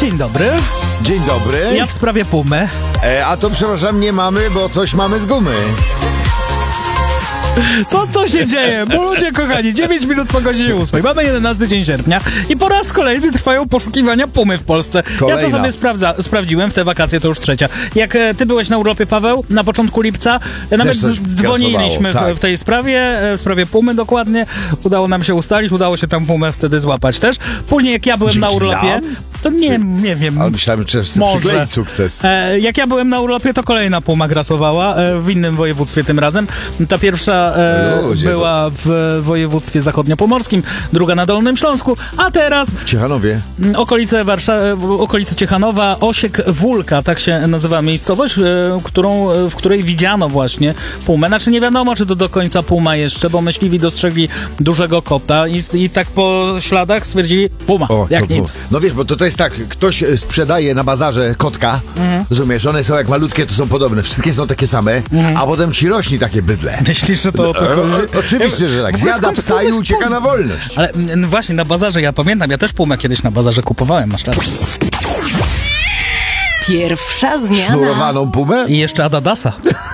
Dzień dobry. Dzień dobry. Ja w sprawie Pumy. A to przepraszam, nie mamy, bo coś mamy z gumy. Co to się dzieje? Bo ludzie kochani, 9 minut po godzinie 8. Mamy 11 dzień sierpnia i po raz kolejny trwają poszukiwania Pumy w Polsce. Kolejna. Ja to sobie sprawdziłem, w te wakacje to już trzecia. Jak ty byłeś na urlopie, Paweł, na początku lipca, nawet coś dzwoniliśmy grasowało, tak. w tej sprawie, w sprawie Pumy dokładnie. Udało nam się ustalić, udało się tam Pumę wtedy złapać też. Później jak ja byłem na Dzięki urlopie, nam? to nie wiem. Ale myślałem, że chcę Może. przykleić sukces. Jak ja byłem na urlopie, to kolejna Puma grasowała, w innym województwie tym razem. Ta pierwsza Ludzie, była w województwie zachodniopomorskim, druga na Dolnym Śląsku, a teraz W Ciechanowie. okolice okolice Ciechanowa, Osiek Wólka, tak się nazywa miejscowość, w której widziano właśnie Pumę. Znaczy nie wiadomo, czy to do końca Puma jeszcze, bo myśliwi dostrzegli dużego kota i tak po śladach stwierdzili Puma, jak to nic. No wiesz, bo to jest tak, ktoś sprzedaje na bazarze kotka, rozumiesz, one są jak malutkie, to są podobne, wszystkie są takie same, a potem ci rośnie takie bydle. Myślisz, że to o to chodzi? Oczywiście, że tak. Zjada psa i ucieka na wolność. Ale właśnie na bazarze, ja pamiętam, ja też Pumę kiedyś na bazarze kupowałem, masz rację. Pierwsza zmiana. Sznurowaną pumę? I jeszcze Adadasa.